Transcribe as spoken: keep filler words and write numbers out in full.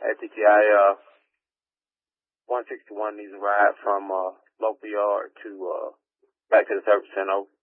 Hey, T K, I, uh, one sixty-one needs a ride from, uh, local yard to, uh, back to the service center.